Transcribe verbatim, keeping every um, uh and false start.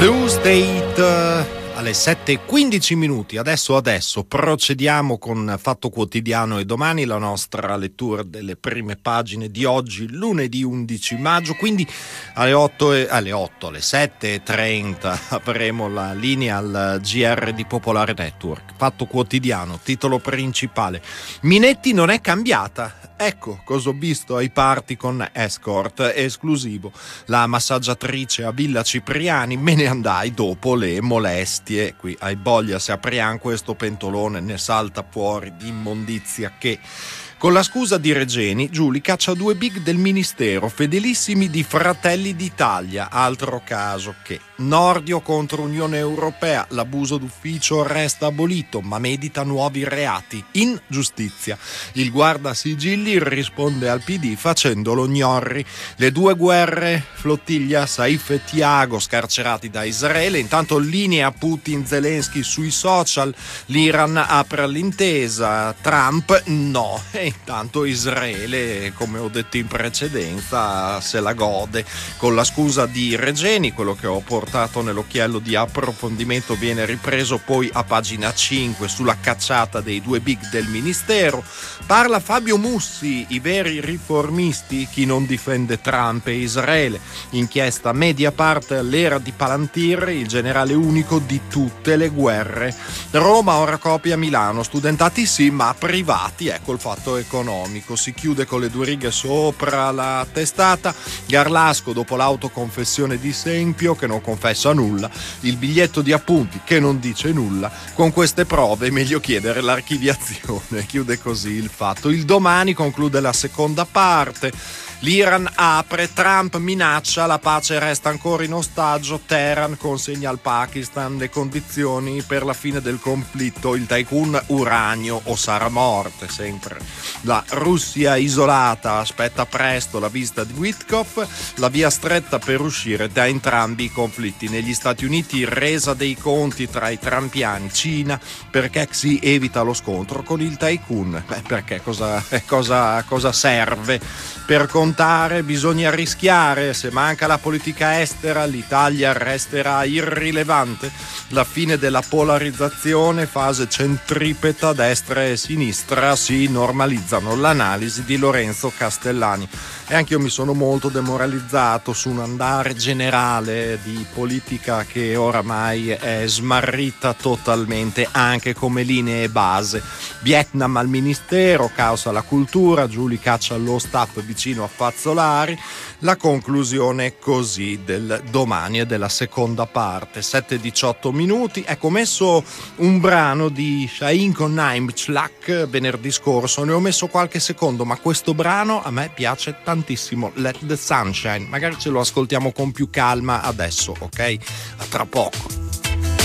Blue State eh, alle sette e quindici minuti. Adesso adesso procediamo con Fatto Quotidiano e Domani, la nostra lettura delle prime pagine di oggi, lunedì undici maggio. Quindi alle otto, e, alle otto, alle sette e trenta avremo la linea al G R di Popolare Network. Fatto Quotidiano, titolo principale: Minetti non è cambiata. Ecco cosa ho visto ai party con escort esclusivo. La massaggiatrice a Villa Cipriani, me ne andai dopo le molestie. Qui ai Boglia se apriamo questo pentolone ne salta fuori di immondizia che... Con la scusa di Regeni, Giuli caccia due big del ministero, fedelissimi di Fratelli d'Italia. Altro caso che Nordio contro Unione Europea, l'abuso d'ufficio resta abolito, ma medita nuovi reati in giustizia. Il guardasigilli risponde al P D facendolo gnorri. Le due guerre, flottiglia Saif e Tiago scarcerati da Israele. Intanto linea Putin-Zelensky sui social, l'Iran apre l'intesa, Trump no. E intanto Israele, come ho detto in precedenza, se la gode. Con la scusa di Regeni, quello che ho portato nell'occhiello di approfondimento viene ripreso poi a pagina cinque sulla cacciata dei due big del ministero. Parla Fabio Mussi, i veri riformisti, chi non difende Trump e Israele. Inchiesta Mediapart, l'era di Palantir, il generale unico di tutte le guerre. Roma ora copia Milano, studentati sì ma privati, ecco il fatto economico. Si chiude con le due righe sopra la testata. Garlasco dopo l'autoconfessione di Sempio che non confessa nulla, il biglietto di appunti che non dice nulla. Con queste prove è meglio chiedere l'archiviazione. Chiude così il fatto. Il Domani conclude la seconda parte. L'Iran apre, Trump minaccia, la pace resta ancora in ostaggio, Teheran consegna al Pakistan le condizioni per la fine del conflitto, il tycoon uranio o sarà morte, sempre. La Russia isolata aspetta presto la visita di Witkoff, la via stretta per uscire da entrambi i conflitti. Negli Stati Uniti resa dei conti tra i trampiani, Cina, perché si evita lo scontro con il tycoon. Beh, perché cosa, cosa, cosa serve? Per contare bisogna rischiare, se manca la politica estera l'Italia resterà irrilevante. La fine della polarizzazione, fase centripeta destra e sinistra, si normalizzano. L'analisi di Lorenzo Castellani. E anche io mi sono molto demoralizzato su un andare generale di politica che oramai è smarrita totalmente, anche come linee base. Vietnam al ministero, caos alla cultura, Giuli caccia allo staff vicino a Fazzolari. La conclusione così del Domani e della seconda parte. sette e diciotto minuti. Ecco, ho messo un brano di Shahin con Naim Chlak venerdì scorso, ne ho messo qualche secondo, ma questo brano a me piace tantissimo. Let the Sunshine, magari ce lo ascoltiamo con più calma adesso, ok? A tra poco.